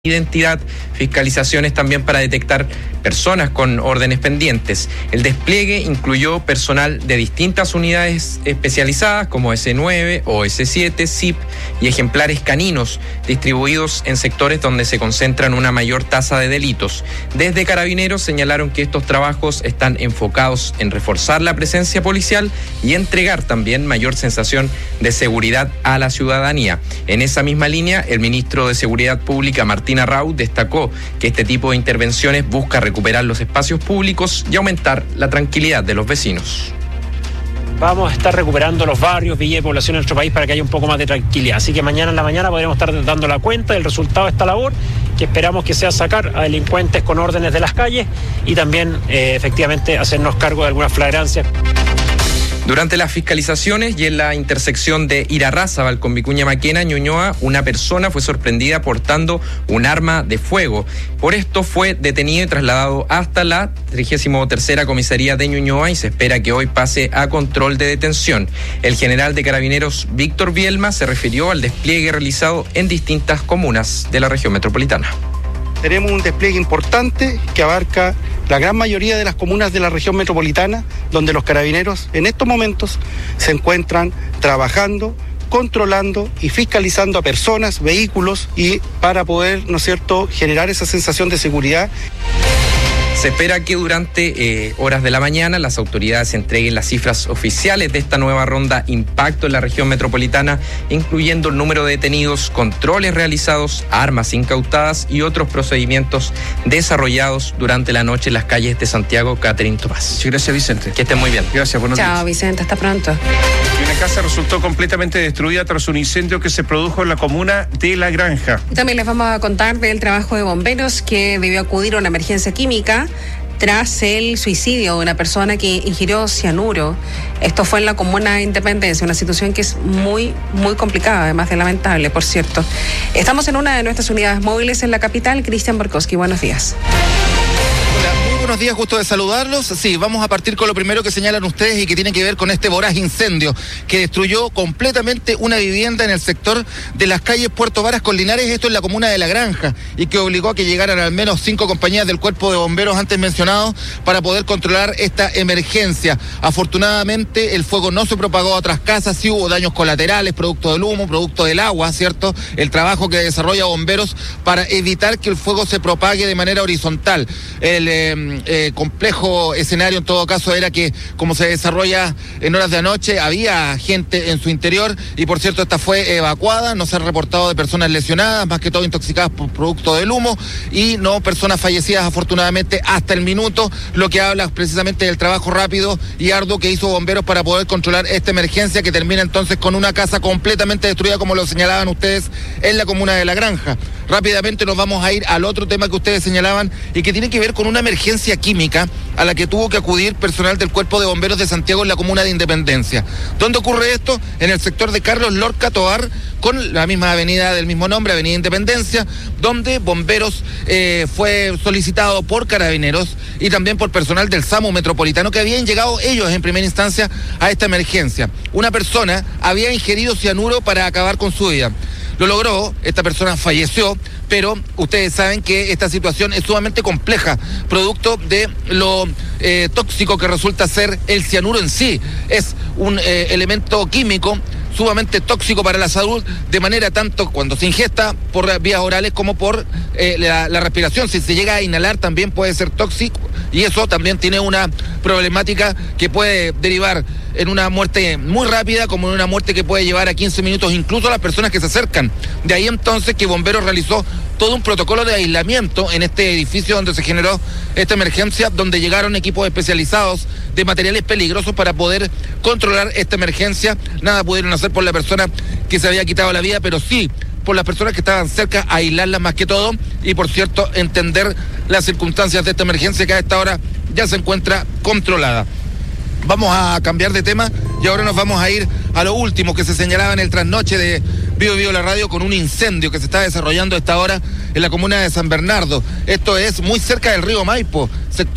identidad, fiscalizaciones también para detectar personas con órdenes pendientes. El despliegue incluyó personal de distintas unidades especializadas como S9 o S7, SIP y ejemplares caninos distribuidos en sectores donde se concentran una mayor tasa de delitos. Desde Carabineros señalaron que estos trabajos están enfocados en reforzar la presencia policial y entregar también mayor sensación de seguridad a la ciudadanía. En esa misma línea, el ministro de Seguridad Pública, Martín Arrau, destacó que este tipo de intervenciones busca recuperar los espacios públicos y aumentar la tranquilidad de los vecinos. Vamos a estar recuperando los barrios, villas y población en nuestro país para que haya un poco más de tranquilidad. Así que mañana en la mañana podremos estar dando la cuenta del resultado de esta labor, que esperamos que sea sacar a delincuentes con órdenes de las calles y también efectivamente hacernos cargo de algunas flagrancias. Durante las fiscalizaciones y en la intersección de Irarrázaval con Vicuña Maquena, Ñuñoa, una persona fue sorprendida portando un arma de fuego. Por esto fue detenido y trasladado hasta la 33ª comisaría de Ñuñoa y se espera que hoy pase a control de detención. El general de Carabineros, Víctor Bielma, se refirió al despliegue realizado en distintas comunas de la región metropolitana. Tenemos un despliegue importante que abarca la gran mayoría de las comunas de la región metropolitana, donde los carabineros en estos momentos se encuentran trabajando, controlando y fiscalizando a personas, vehículos y para poder, ¿no es cierto?, generar esa sensación de seguridad. Se espera que durante horas de la mañana las autoridades entreguen las cifras oficiales de esta nueva ronda impacto en la región metropolitana, incluyendo el número de detenidos, controles realizados, armas incautadas y otros procedimientos desarrollados durante la noche en las calles de Santiago. Catherine Tomás. Sí, gracias, Vicente. Que estén muy bien. Gracias, buenos días. Chao, Vicente, hasta pronto. Y una casa resultó completamente destruida tras un incendio que se produjo en la comuna de La Granja. También les vamos a contar del trabajo de bomberos que debió acudir a una emergencia química tras el suicidio de una persona que ingirió cianuro. Esto fue en la comuna de Independencia, una situación que es muy, muy complicada, además de lamentable, por cierto. Estamos en una de nuestras unidades móviles en la capital. Cristian Borkowski, buenos días. Hola, muy buenos días, gusto de saludarlos. Sí, vamos a partir con lo primero que señalan ustedes y que tiene que ver con este voraz incendio que destruyó completamente una vivienda en el sector de las calles Puerto Varas con Linares, esto en la comuna de La Granja, y que obligó a que llegaran al menos 5 compañías del cuerpo de bomberos antes mencionados para poder controlar esta emergencia. Afortunadamente el fuego no se propagó a otras casas, sí hubo daños colaterales, producto del humo, producto del agua, ¿cierto? El trabajo que desarrolla bomberos para evitar que el fuego se propague de manera horizontal. El complejo escenario en todo caso era que, como se desarrolla en horas de anoche, había gente en su interior y por cierto esta fue evacuada, no se ha reportado de personas lesionadas, más que todo intoxicadas por producto del humo y no personas fallecidas afortunadamente hasta el minuto, lo que habla precisamente del trabajo rápido y arduo que hizo bomberos para poder controlar esta emergencia que termina entonces con una casa completamente destruida, como lo señalaban ustedes, en la comuna de La Granja. Rápidamente nos vamos a ir al otro tema que ustedes señalaban y que tiene que ver con una emergencia química a la que tuvo que acudir personal del Cuerpo de Bomberos de Santiago en la comuna de Independencia. ¿Dónde ocurre esto? En el sector de Carlos Lorca Tovar, con la misma avenida del mismo nombre, Avenida Independencia, donde bomberos fue solicitado por Carabineros y también por personal del SAMU Metropolitano que habían llegado ellos en primera instancia a esta emergencia. Una persona había ingerido cianuro para acabar con su vida. Lo logró, esta persona falleció, pero ustedes saben que esta situación es sumamente compleja, producto de lo tóxico que resulta ser el cianuro en sí. Es un elemento químico sumamente tóxico para la salud, de manera tanto cuando se ingesta por vías orales como por la respiración. Si se llega a inhalar también puede ser tóxico y eso también tiene una problemática que puede derivar en una muerte muy rápida, como en una muerte que puede llevar a 15 minutos, incluso a las personas que se acercan. De ahí entonces que Bomberos realizó todo un protocolo de aislamiento en este edificio donde se generó esta emergencia, donde llegaron equipos especializados de materiales peligrosos para poder controlar esta emergencia. Nada pudieron hacer por la persona que se había quitado la vida, pero sí por las personas que estaban cerca, aislarlas más que todo y, por cierto, entender las circunstancias de esta emergencia que a esta hora ya se encuentra controlada. Vamos a cambiar de tema y ahora nos vamos a ir a lo último que se señalaba en el trasnoche de Vivo Vivo la Radio con un incendio que se está desarrollando a esta hora en la comuna de San Bernardo. Esto es muy cerca del río Maipo, sector